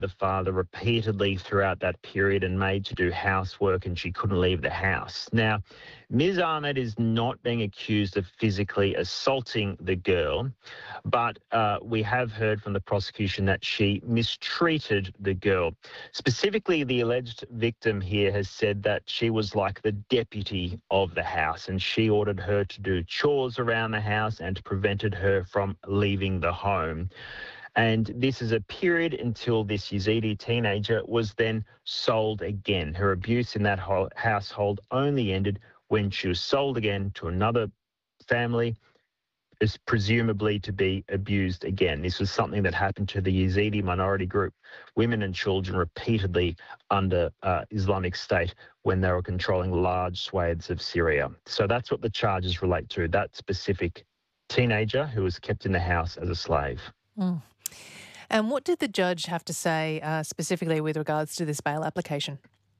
the father repeatedly throughout that period and made to do housework, and she couldn't leave the house. Now, Ms. Ahmed is not being accused of physically assaulting the girl, but we have heard from the prosecution that she mistreated the girl. Specifically, the alleged victim here has said that she was like the deputy of the house, and she ordered her to do chores around the house and prevented her from leaving the home. And this is a period until this Yazidi teenager was then sold again. Her abuse in that household only ended when she was sold again to another family, is presumably to be abused again. This was something that happened to the Yazidi minority group, women and children, repeatedly under Islamic State when they were controlling large swathes of Syria. So that's what the charges relate to, that specific teenager who was kept in the house as a slave. Mm. And what did the judge have to say specifically with regards to this bail application?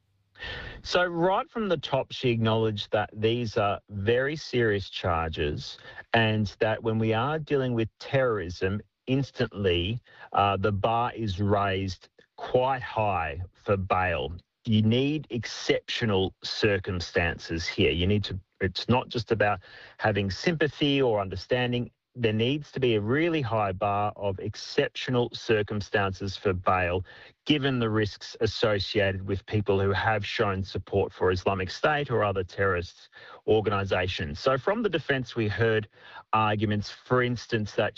So right from the top, she acknowledged that these are very serious charges and that when we are dealing with terrorism, instantly the bar is raised quite high for bail. You need exceptional circumstances here. It's not just about having sympathy or understanding. There needs to be a really high bar of exceptional circumstances for bail, given the risks associated with people who have shown support for Islamic State or other terrorist organisations. So from the defence, we heard arguments, for instance, that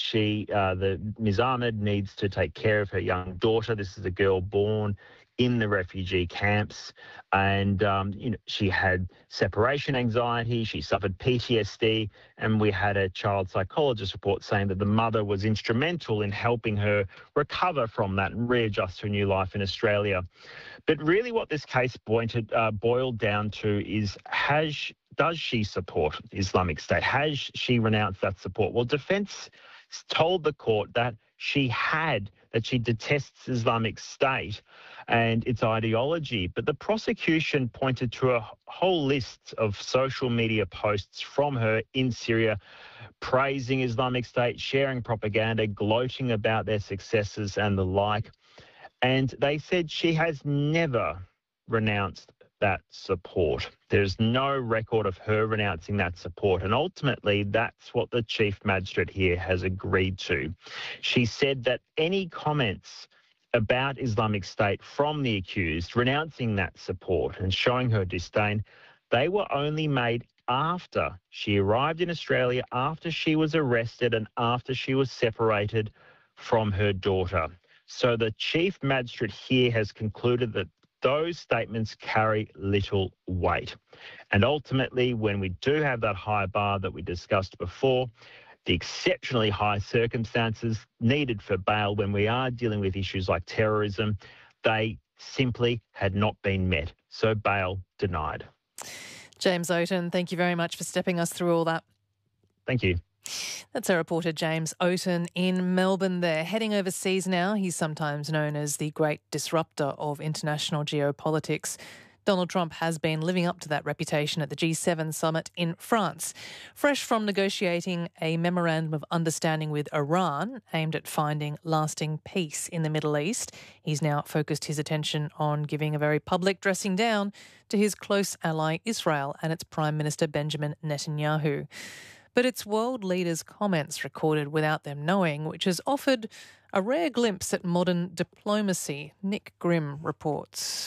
Ms. Ahmed needs to take care of her young daughter. This is a girl born in the refugee camps, and she had separation anxiety, she suffered PTSD, and we had a child psychologist report saying that the mother was instrumental in helping her recover from that and readjust to a new life in Australia. But really what this case boiled down to is, does she support Islamic State? Has she renounced that support? Well, defence told the court that she detests Islamic State and its ideology. But the prosecution pointed to a whole list of social media posts from her in Syria, praising Islamic State, sharing propaganda, gloating about their successes and the like. And they said she has never renounced that support. There's no record of her renouncing that support. And ultimately, that's what the Chief Magistrate here has agreed to. She said that any comments about Islamic State from the accused, renouncing that support and showing her disdain, they were only made after she arrived in Australia, after she was arrested and after she was separated from her daughter. So the Chief Magistrate here has concluded that those statements carry little weight. And ultimately, when we do have that high bar that we discussed before, the exceptionally high circumstances needed for bail when we are dealing with issues like terrorism, they simply had not been met. So bail denied. James Oaten, thank you very much for stepping us through all that. Thank you. That's our reporter James Oaten in Melbourne there. Heading overseas now, he's sometimes known as the great disruptor of international geopolitics. Donald Trump has been living up to that reputation at the G7 summit in France. Fresh from negotiating a memorandum of understanding with Iran aimed at finding lasting peace in the Middle East, he's now focused his attention on giving a very public dressing down to his close ally Israel and its Prime Minister Benjamin Netanyahu. But it's world leaders' comments recorded without them knowing, which has offered a rare glimpse at modern diplomacy. Nick Grimm reports.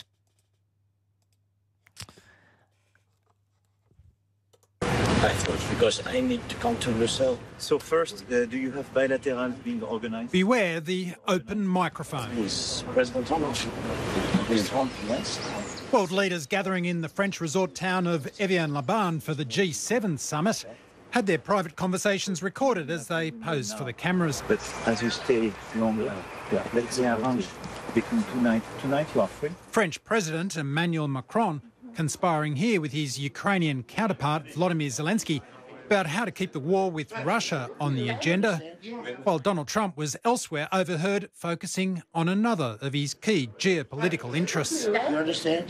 I thought because I need to come to Brussels. So first, do you have bilateral being organised? Beware the open microphone. With President Trump. With Trump, yes. World leaders gathering in the French resort town of Evian-les-Bains for the G7 summit had their private conversations recorded as they posed for the cameras. But as you stay longer, let's arrange between tonight you are free. French President Emmanuel Macron conspiring here with his Ukrainian counterpart Volodymyr Zelensky about how to keep the war with Russia on the agenda, while Donald Trump was elsewhere overheard focusing on another of his key geopolitical interests. You understand?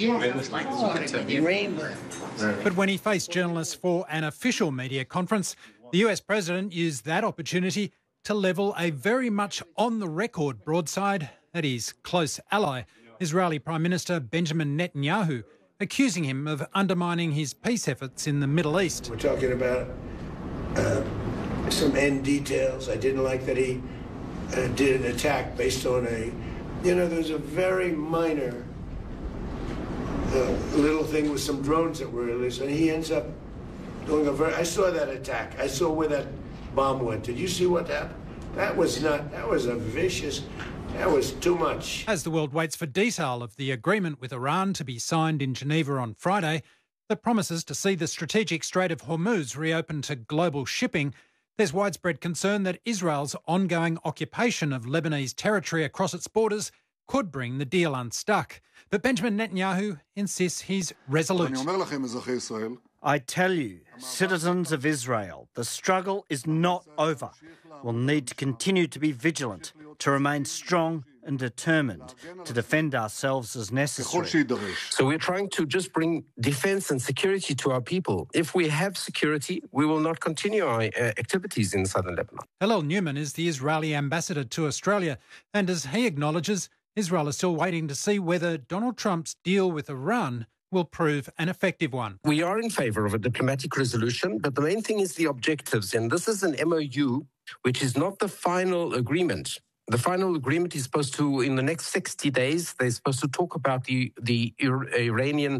But when he faced journalists for an official media conference, the US president used that opportunity to level a very much on-the-record broadside at his close ally, Israeli Prime Minister Benjamin Netanyahu, accusing him of undermining his peace efforts in the Middle East. We're talking about some end details. I didn't like that he did an attack based on there's a very minor little thing with some drones that were released, and he ends up doing I saw that attack. I saw where that bomb went. Did you see what happened? That was too much. As the world waits for detail of the agreement with Iran to be signed in Geneva on Friday, that promises to see the strategic Strait of Hormuz reopened to global shipping, there's widespread concern that Israel's ongoing occupation of Lebanese territory across its borders could bring the deal unstuck. But Benjamin Netanyahu insists he's resolute. I tell you, citizens of Israel, the struggle is not over. We'll need to continue to be vigilant, to remain strong and determined, to defend ourselves as necessary. So we're trying to just bring defence and security to our people. If we have security, we will not continue our activities in southern Lebanon. Hillel Newman is the Israeli ambassador to Australia, and as he acknowledges, Israel is still waiting to see whether Donald Trump's deal with Iran will prove an effective one. We are in favour of a diplomatic resolution, but the main thing is the objectives. And this is an MOU, which is not the final agreement. The final agreement is supposed to, in the next 60 days, they're supposed to talk about the Iranian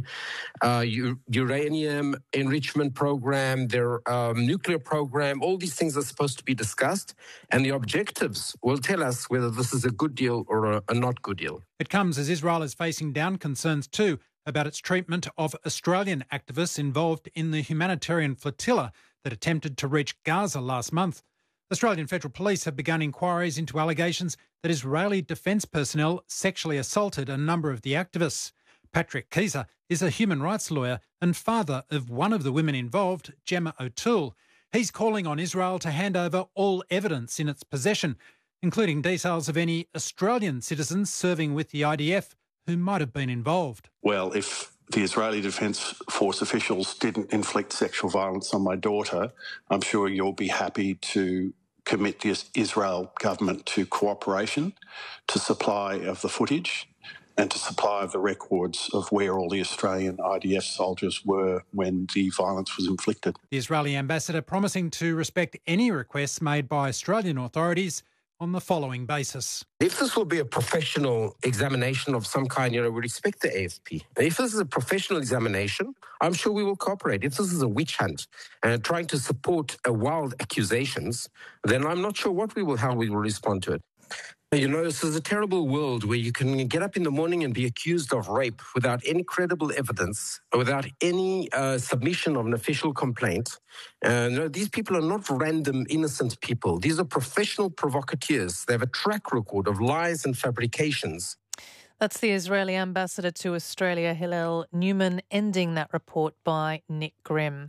uranium enrichment program, their nuclear program. All these things are supposed to be discussed, and the objectives will tell us whether this is a good deal or a not good deal. It comes as Israel is facing down concerns too about its treatment of Australian activists involved in the humanitarian flotilla that attempted to reach Gaza last month. Australian Federal Police have begun inquiries into allegations that Israeli defence personnel sexually assaulted a number of the activists. Patrick Keyser is a human rights lawyer and father of one of the women involved, Gemma O'Toole. He's calling on Israel to hand over all evidence in its possession, including details of any Australian citizens serving with the IDF who might have been involved. Well, if the Israeli Defence Force officials didn't inflict sexual violence on my daughter, I'm sure you'll be happy to commit the Israel government to cooperation, to supply of the footage and to supply of the records of where all the Australian IDF soldiers were when the violence was inflicted. The Israeli ambassador promising to respect any requests made by Australian authorities on the following basis. If this will be a professional examination of some kind, we respect the AFP. If this is a professional examination, I'm sure we will cooperate. If this is a witch hunt and trying to support wild accusations, then I'm not sure how we will respond to it. This is a terrible world where you can get up in the morning and be accused of rape without any credible evidence, without any submission of an official complaint. These people are not random, innocent people. These are professional provocateurs. They have a track record of lies and fabrications. That's the Israeli ambassador to Australia, Hillel Newman, ending that report by Nick Grimm.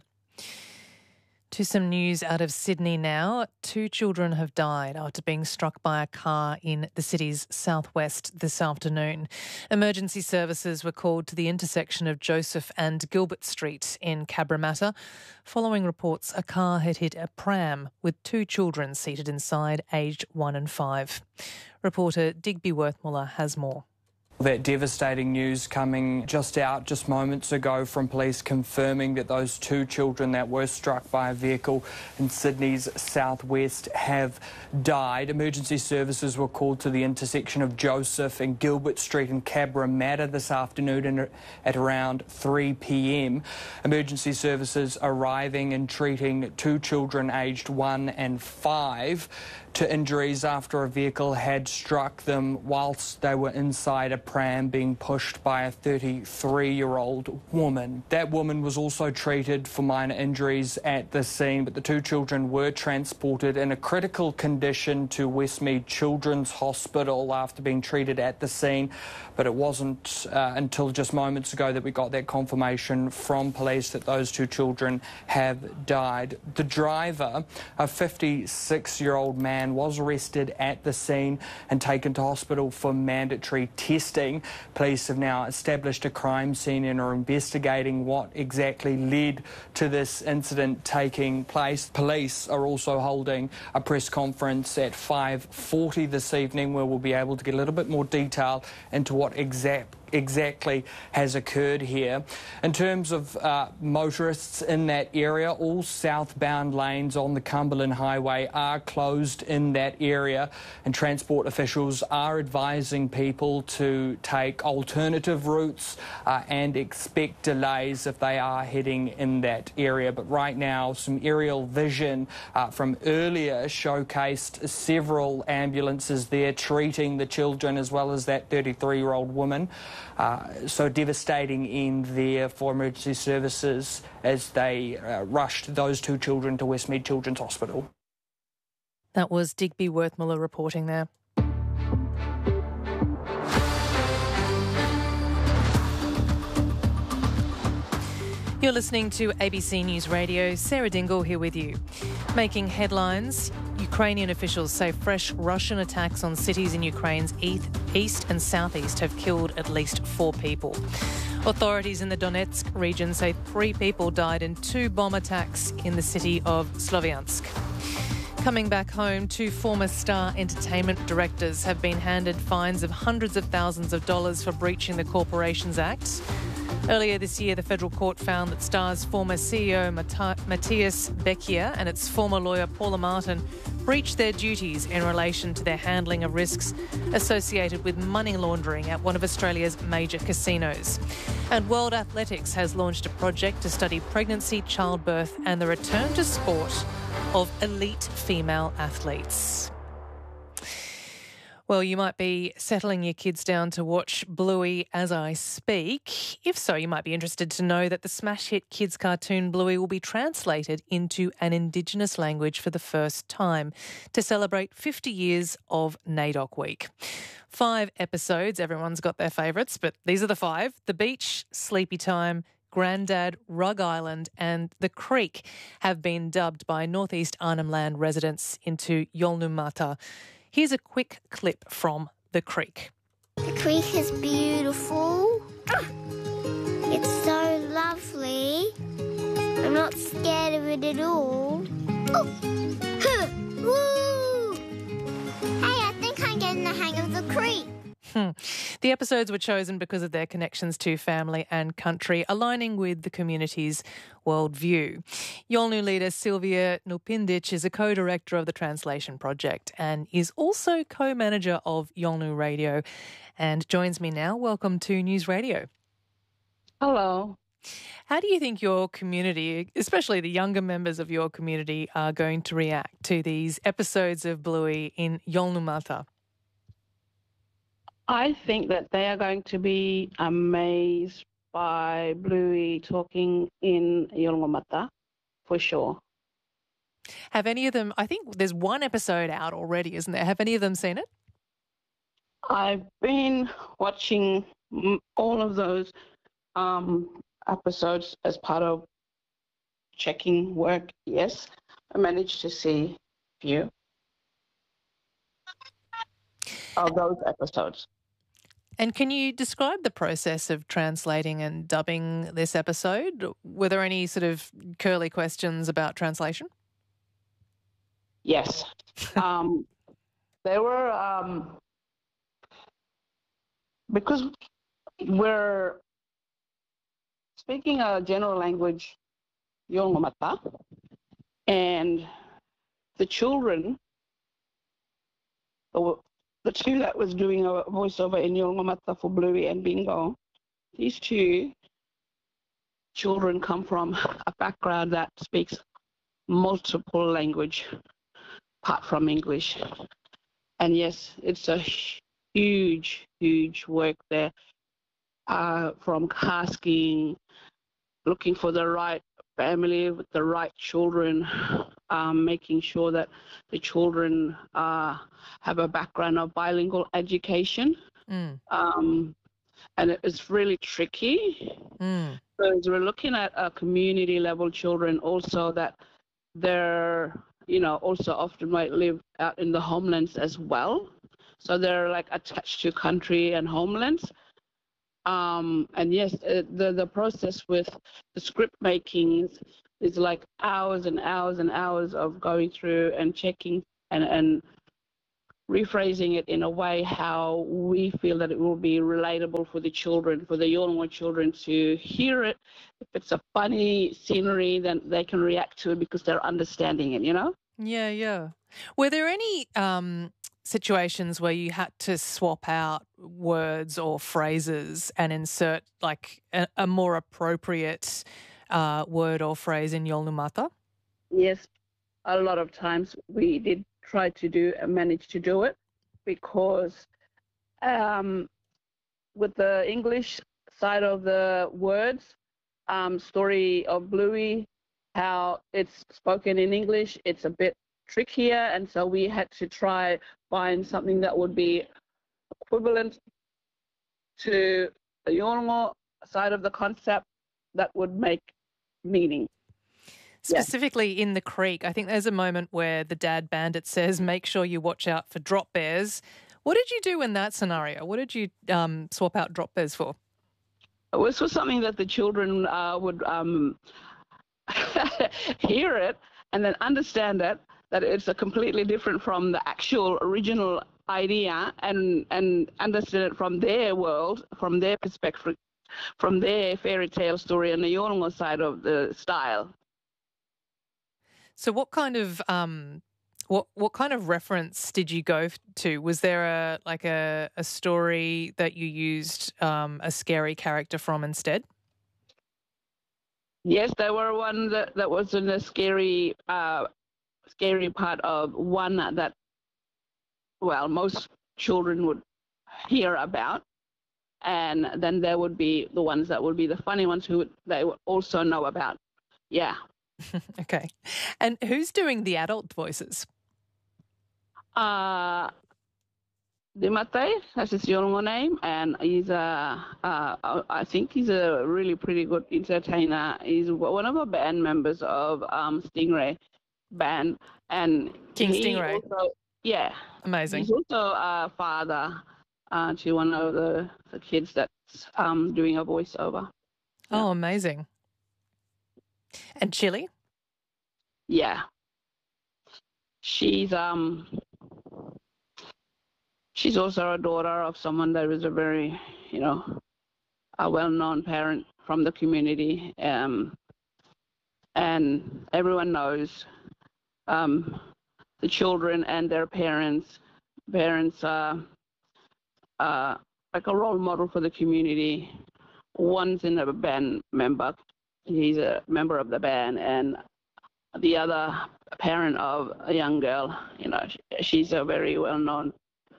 To some news out of Sydney now. 2 children have died after being struck by a car in the city's southwest this afternoon. Emergency services were called to the intersection of Joseph and Gilbert Street in Cabramatta. Following reports, a car had hit a pram with 2 children seated inside, aged 1 and 5. Reporter Digby Worthmuller has more. That devastating news coming just moments ago from police confirming that those 2 children that were struck by a vehicle in Sydney's southwest have died. Emergency services were called to the intersection of Joseph and Gilbert Street in Cabramatta this afternoon at around 3 p.m. Emergency services arriving and treating 2 children aged 1 and 5 to injuries after a vehicle had struck them whilst they were inside a pram being pushed by a 33-year-old woman. That woman was also treated for minor injuries at the scene, but the 2 children were transported in a critical condition to Westmead Children's Hospital after being treated at the scene. But it wasn't until just moments ago that we got that confirmation from police that those 2 children have died. The driver, a 56-year-old man man was arrested at the scene and taken to hospital for mandatory testing. Police have now established a crime scene and are investigating what exactly led to this incident taking place. Police are also holding a press conference at 5:40 this evening where we'll be able to get a little bit more detail into what exactly has occurred here. In terms of motorists in that area, all southbound lanes on the Cumberland Highway are closed in that area, and transport officials are advising people to take alternative routes and expect delays if they are heading in that area. But right now, some aerial vision from earlier showcased several ambulances there treating the children as well as that 33-year-old woman. So devastating end there for emergency services as they rushed those two children to Westmead Children's Hospital. That was Digby Worthmiller reporting there. You're listening to ABC News Radio. Sarah Dingle here with you. Making headlines, Ukrainian officials say fresh Russian attacks on cities in Ukraine's east and southeast have killed at least 4 people. Authorities in the Donetsk region say 3 people died in 2 bomb attacks in the city of Sloviansk. Coming back home, 2 former Star Entertainment directors have been handed fines of hundreds of thousands of dollars for breaching the Corporations Act. Earlier this year, the federal court found that Star's former CEO Matthias Beckier and its former lawyer Paula Martin breached their duties in relation to their handling of risks associated with money laundering at one of Australia's major casinos. And World Athletics has launched a project to study pregnancy, childbirth and the return to sport of elite female athletes. Well, you might be settling your kids down to watch Bluey as I speak. If so, you might be interested to know that the smash hit kids cartoon Bluey will be translated into an Indigenous language for the first time to celebrate 50 years of NAIDOC Week. 5 episodes, everyone's got their favourites, but these are the 5. The Beach, Sleepy Time, Grandad, Rug Island and The Creek have been dubbed by North East Arnhem Land residents into Yolngu-Matha. Here's a quick clip from The Creek. The creek is beautiful. It's so lovely. I'm not scared of it at all. Oh. Huh. Woo! Hey, I think I'm getting the hang of the creek. The episodes were chosen because of their connections to family and country, aligning with the community's worldview. Yolngu leader Sylvia Nupindic is a co-director of the translation project and is also co-manager of Yolngu Radio and joins me now. Welcome to News Radio. Hello. How do you think your community, especially the younger members of your community, are going to react to these episodes of Bluey in Yolngu-Matha? I think that they are going to be amazed by Bluey talking in Yolngu-Matha, for sure. Have any of them, I think there's one episode out already, isn't there? Have any of them seen it? I've been watching all of those episodes as part of checking work, yes. I managed to see a few of those episodes. And can you describe the process of translating and dubbing this episode? Were there any sort of curly questions about translation? Yes. There were, because we're speaking a general language, Yolngu-Matha, and the children, the 2 that was doing a voiceover in Yolngu-Matha for Bluey and Bingo, these 2 children come from a background that speaks multiple language apart from English. And yes, it's a huge, huge work there, from asking, looking for the right family with the right children, making sure that the children have a background of bilingual education. And it's really tricky. Because we're looking at community level children also that their also often might live out in the homelands as well. So they're like attached to country and homelands. And yes, the process with the script making is like hours and hours and hours of going through and checking and rephrasing it in a way how we feel that it will be relatable for the children, for the Yolngu children to hear it. If it's a funny scenery, then they can react to it because they're understanding it, Yeah, yeah. Were there any situations where you had to swap out words or phrases and insert like a more appropriate word or phrase in Yolngu Matha? Yes, a lot of times we did try to do and manage to do it because with the English side of the words, story of Bluey, how it's spoken in English, it's a bit trickier, and so we had to try find something that would be equivalent to the Yolngu side of the concept that would make meaning. Specifically in The Creek, I think there's a moment where the dad bandit says, make sure you watch out for drop bears. What did you do in that scenario? What did you swap out drop bears for? This was something that the children would hear it and then understand it, that it's a completely different from the actual original idea and understand it from their world, from their perspective, from their fairy tale story and the Yolngu side of the style. So what kind of what kind of reference did you go to? Was there a story that you used a scary character from instead? Yes, there were one that was in a scary part of one that, well, most children would hear about. And then there would be the ones that would be the funny ones they would also know about. Yeah. Okay. And who's doing the adult voices? Dimate, that's his Yolngu name, and he's I think he's a really pretty good entertainer. He's one of the band members of Stingray band, and King Stingray. Also, yeah, amazing. He's also a father to one of the kids that's doing a voiceover. Oh, amazing. And Chili? Yeah. She's also a daughter of someone that was a very, a well-known parent from the community, and everyone knows the children and their parents. Parents are like a role model for the community. One's in a band member. He's a member of the band, and the other parent of a young girl, she's a very well-known,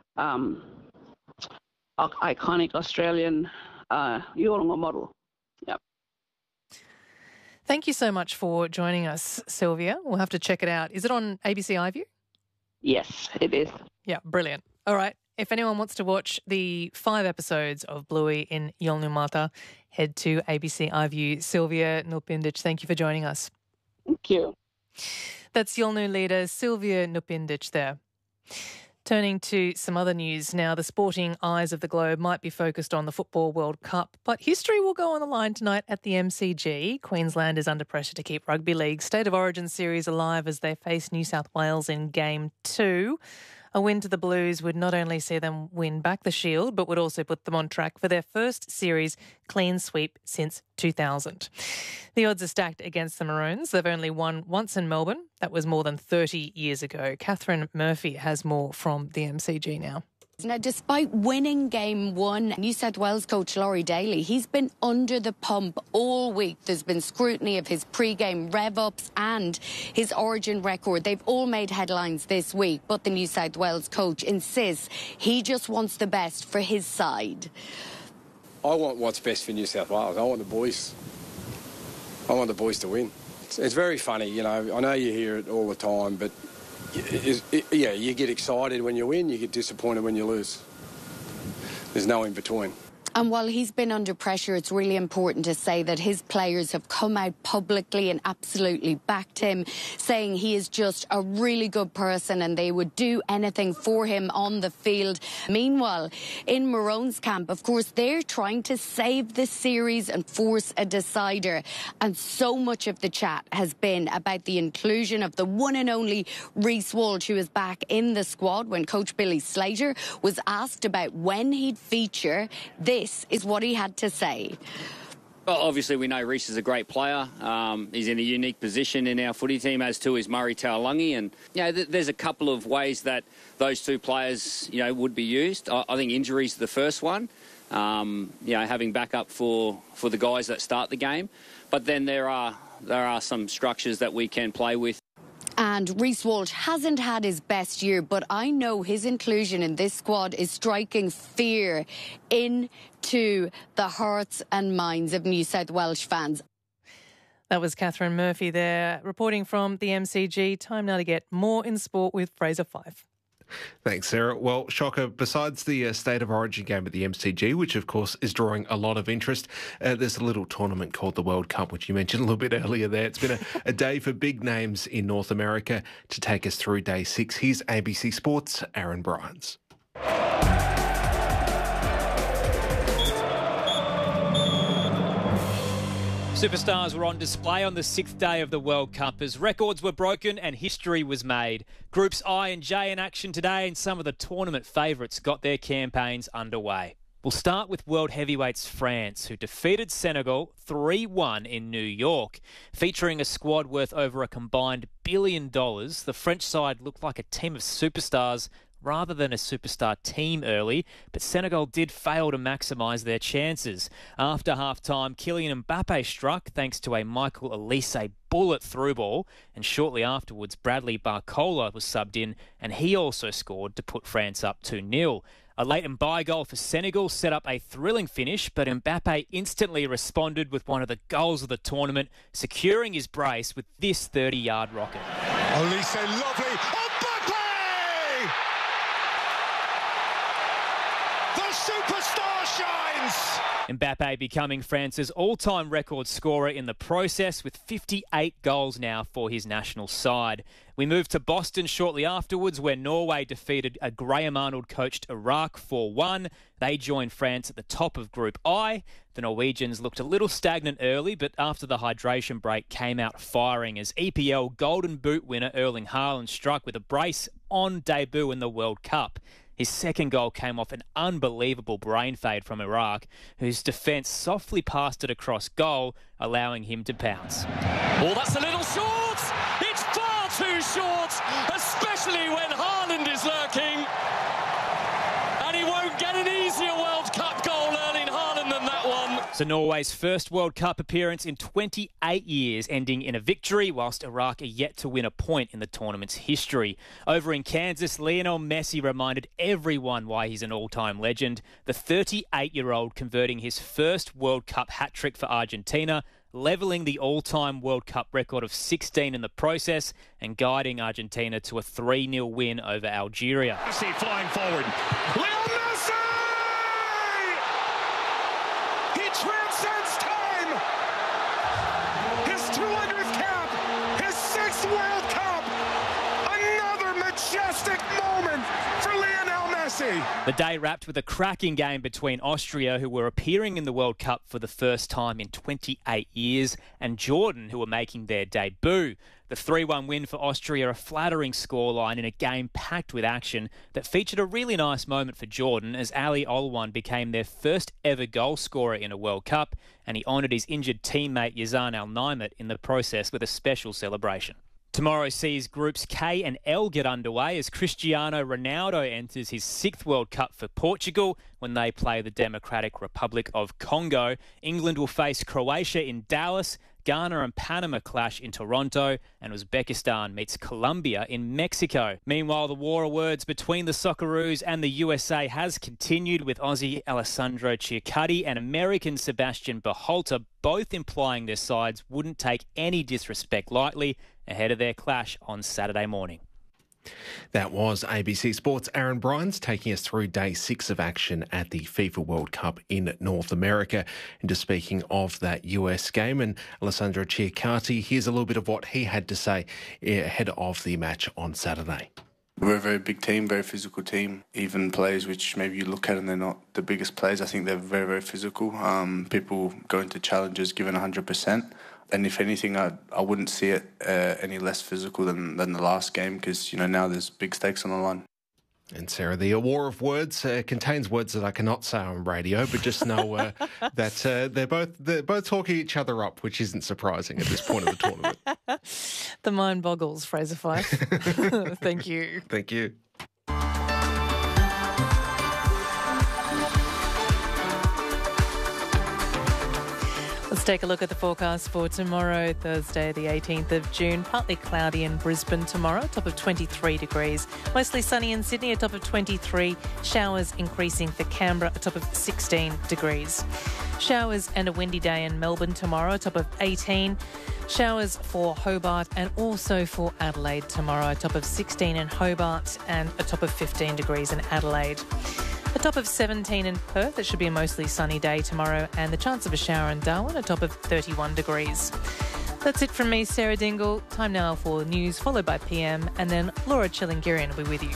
iconic Australian Yolngu model. Yep. Thank you so much for joining us, Sylvia. We'll have to check it out. Is it on ABC iView? Yes, it is. Yeah, brilliant. All right. If anyone wants to watch the 5 episodes of Bluey in Yolngu Matha, head to ABC iView. Sylvia Nupindic, thank you for joining us. Thank you. That's Yolngu leader Sylvia Nupindic there. Turning to some other news now, the sporting eyes of the globe might be focused on the Football World Cup, but history will go on the line tonight at the MCG. Queensland is under pressure to keep Rugby League State of Origin series alive as they face New South Wales in Game 2. A win to the Blues would not only see them win back the Shield, but would also put them on track for their first series clean sweep since 2000. The odds are stacked against the Maroons. They've only won once in Melbourne. That was more than 30 years ago. Catherine Murphy has more from the MCG now. Now, despite winning Game 1, New South Wales coach Laurie Daly, he's been under the pump all week. There's been scrutiny of his pre-game rev-ups and his Origin record. They've all made headlines this week, but the New South Wales coach insists he just wants the best for his side. I want what's best for New South Wales. I want the boys. I want the boys to win. It's very funny, I know you hear it all the time, but you get excited when you win, you get disappointed when you lose. There's no in between. And while he's been under pressure, it's really important to say that his players have come out publicly and absolutely backed him, saying he is just a really good person and they would do anything for him on the field. Meanwhile, in Maroon's camp, of course, they're trying to save the series and force a decider. And so much of the chat has been about the inclusion of the one and only Reece Walsh, who is back in the squad. When coach Billy Slater was asked about when he'd feature, this is what he had to say. Well, obviously, we know Reece is a great player. He's in a unique position in our footy team, as too is Murray Taulagi. And, there's a couple of ways that those two players, would be used. I think injuries are the first one. Having backup for the guys that start the game. But then there are some structures that we can play with. And Reece Walsh hasn't had his best year, but I know his inclusion in this squad is striking fear into the hearts and minds of New South Wales fans. That was Catherine Murphy there, reporting from the MCG. Time now to get more in sport with Fraser Fife. Thanks, Sarah. Well, Shocker, besides the State of Origin game at the MCG, which of course is drawing a lot of interest, there's a little tournament called the World Cup, which you mentioned a little bit earlier there. It's been a day for big names in North America. To take us through day 6, here's ABC Sports' Aaron Bryans. Superstars were on display on the 6th day of the World Cup as records were broken and history was made. Groups I and J in action today, and some of the tournament favourites got their campaigns underway. We'll start with world heavyweights France, who defeated Senegal 3-1 in New York. Featuring a squad worth over a combined $1 billion, the French side looked like a team of superstars rather than a superstar team early, but Senegal did fail to maximise their chances. After half-time, Kylian Mbappe struck thanks to a Michael Elise bullet through ball, and shortly afterwards Bradley Barcola was subbed in and he also scored to put France up 2-0. A late and by goal for Senegal set up a thrilling finish, but Mbappe instantly responded with one of the goals of the tournament, securing his brace with this 30-yard rocket. Elise, lovely. The superstar shines! Mbappe becoming France's all-time record scorer in the process with 58 goals now for his national side. We moved to Boston shortly afterwards where Norway defeated a Graham Arnold-coached Iraq 4-1. They joined France at the top of Group I. The Norwegians looked a little stagnant early, but after the hydration break came out firing as EPL Golden Boot winner Erling Haaland struck with a brace on debut in the World Cup. His second goal came off an unbelievable brain fade from Iraq, whose defence softly passed it across goal, allowing him to pounce. Oh, that's a little short! It's far too short, especially when Haaland is lurking. And he won't get an easier World Cup goal, Erling Haaland, than that one. So Norway's first World Cup appearance in 28 years, ending in a victory, whilst Iraq are yet to win a point in the tournament's history. Over in Kansas, Lionel Messi reminded everyone why he's an all-time legend. The 38-year-old converting his first World Cup hat-trick for Argentina, levelling the all-time World Cup record of 16 in the process and guiding Argentina to a 3-0 win over Algeria. Messi flying forward. Lionel Messi! He transcends time! His 200th cap! His 6th World Cup! Another majestic moment for Lionel Messi! The day wrapped with a cracking game between Austria, who were appearing in the World Cup for the first time in 28 years, and Jordan, who were making their debut. The 3-1 win for Austria, a flattering scoreline in a game packed with action that featured a really nice moment for Jordan as Ali Olwan became their first ever goal scorer in a World Cup, and he honoured his injured teammate Yazan Al-Naimat in the process with a special celebration. Tomorrow sees Groups K and L get underway as Cristiano Ronaldo enters his 6th World Cup for Portugal when they play the Democratic Republic of Congo. England will face Croatia in Dallas, Ghana and Panama clash in Toronto, and Uzbekistan meets Colombia in Mexico. Meanwhile, the war of words between the Socceroos and the USA has continued, with Aussie Alessandro Ciacatti and American Sebastian Berhalter both implying their sides wouldn't take any disrespect lightly ahead of their clash on Saturday morning. That was ABC Sports' Aaron Bryans taking us through day 6 of action at the FIFA World Cup in North America. And just speaking of that US game, and Alessandro Ciaccardi, here's a little bit of what he had to say ahead of the match on Saturday. We're a very big team, very physical team. Even players which maybe you look at and they're not the biggest players, I think they're very, very physical. People go into challenges giving 100%. And if anything, I wouldn't see it any less physical than the last game because, now there's big stakes on the line. And Sarah, the war of words contains words that I cannot say on radio, but just know that they're both talking each other up, which isn't surprising at this point of the tournament. The mind boggles, Fraser Fyfe. Thank you. Thank you. Let's take a look at the forecast for tomorrow, Thursday the 18th of June. Partly cloudy in Brisbane tomorrow, top of 23 degrees. Mostly sunny in Sydney, a top of 23. Showers increasing for Canberra, a top of 16 degrees. Showers and a windy day in Melbourne tomorrow, a top of 18. Showers for Hobart and also for Adelaide tomorrow, a top of 16 in Hobart and a top of 15 degrees in Adelaide. A top of 17 in Perth. It should be a mostly sunny day tomorrow, and the chance of a shower in Darwin, a top of 31 degrees. That's it from me, Sarah Dingle. Time now for news, followed by PM, and then Laura Chillingirian will be with you.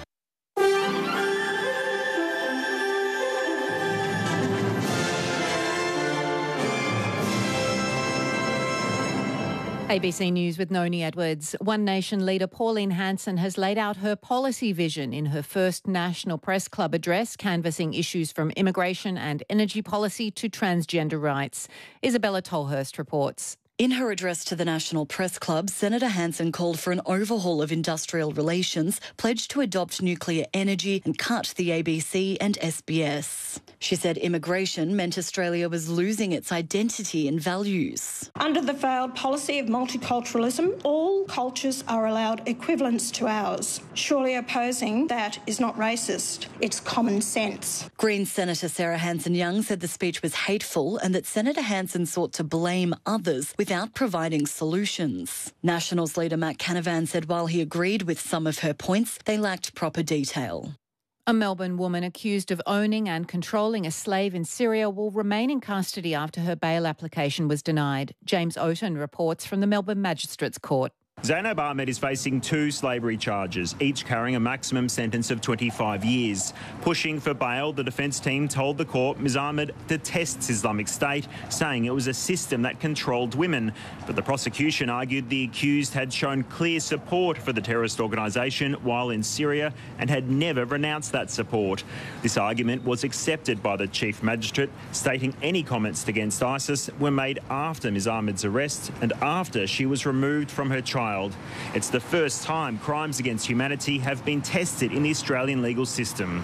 ABC News with Noni Edwards. One Nation leader Pauline Hanson has laid out her policy vision in her first National Press Club address, canvassing issues from immigration and energy policy to transgender rights. Isabella Tolhurst reports. In her address to the National Press Club, Senator Hanson called for an overhaul of industrial relations, pledged to adopt nuclear energy and cut the ABC and SBS. She said immigration meant Australia was losing its identity and values. Under the failed policy of multiculturalism, all cultures are allowed equivalence to ours. Surely opposing that is not racist, it's common sense. Greens Senator Sarah Hanson-Young said the speech was hateful and that Senator Hanson sought to blame others without providing solutions. Nationals leader Matt Canavan said while he agreed with some of her points, they lacked proper detail. A Melbourne woman accused of owning and controlling a slave in Syria will remain in custody after her bail application was denied. James Oaten reports from the Melbourne Magistrates Court. Zainab Ahmed is facing 2 slavery charges, each carrying a maximum sentence of 25 years. Pushing for bail, the defence team told the court Ms Ahmed detests Islamic State, saying it was a system that controlled women. But the prosecution argued the accused had shown clear support for the terrorist organisation while in Syria and had never renounced that support. This argument was accepted by the Chief Magistrate, stating any comments against ISIS were made after Ms Ahmed's arrest and after she was removed from her child. It's the first time crimes against humanity have been tested in the Australian legal system.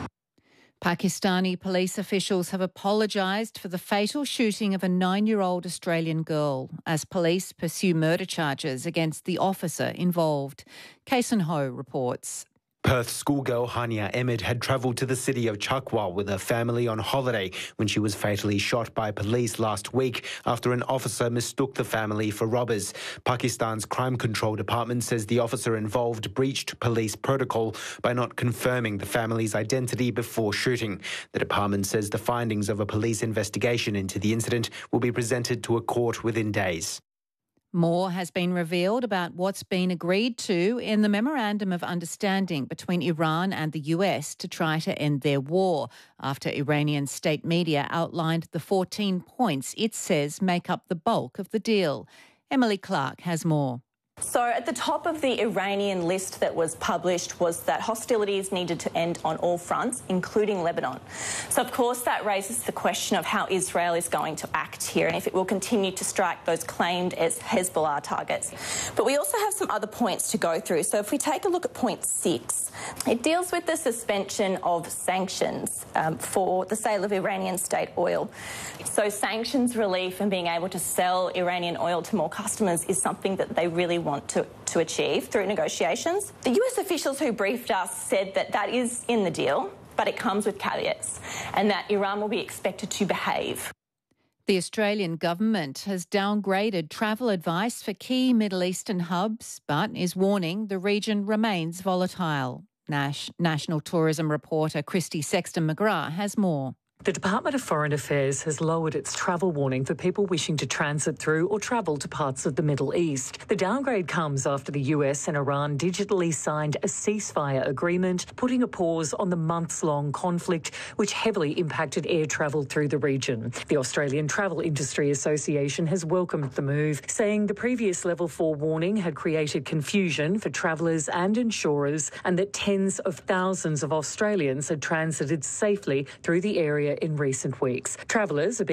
Pakistani police officials have apologised for the fatal shooting of a 9-year-old Australian girl as police pursue murder charges against the officer involved. Kason Ho reports. Perth schoolgirl Hania Ahmed had travelled to the city of Chakwa with her family on holiday when she was fatally shot by police last week after an officer mistook the family for robbers. Pakistan's Crime Control Department says the officer involved breached police protocol by not confirming the family's identity before shooting. The department says the findings of a police investigation into the incident will be presented to a court within days. More has been revealed about what's been agreed to in the Memorandum of Understanding between Iran and the US to try to end their war, after Iranian state media outlined the 14 points it says make up the bulk of the deal. Emily Clark has more. So at the top of the Iranian list that was published was that hostilities needed to end on all fronts, including Lebanon. So, of course, that raises the question of how Israel is going to act here and if it will continue to strike those claimed as Hezbollah targets. But we also have some other points to go through. So if we take a look at point 6, it deals with the suspension of sanctions for the sale of Iranian state oil. So sanctions relief and being able to sell Iranian oil to more customers is something that they really want to achieve through negotiations. The US officials who briefed us said that that is in the deal, but it comes with caveats and that Iran will be expected to behave. The Australian government has downgraded travel advice for key Middle Eastern hubs, but is warning the region remains volatile. National tourism reporter Christy Sexton-McGrath has more. The Department of Foreign Affairs has lowered its travel warning for people wishing to transit through or travel to parts of the Middle East. The downgrade comes after the US and Iran digitally signed a ceasefire agreement, putting a pause on the months-long conflict, which heavily impacted air travel through the region. The Australian Travel Industry Association has welcomed the move, saying the previous Level 4 warning had created confusion for travellers and insurers, and that tens of thousands of Australians had transited safely through the area in recent weeks. Travellers are